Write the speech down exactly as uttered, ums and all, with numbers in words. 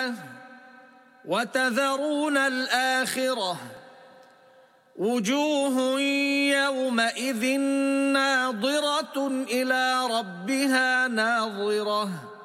الدنيا وتذرون الآخرة وجوه يومئذ ناظرة إلى ربها ناظرة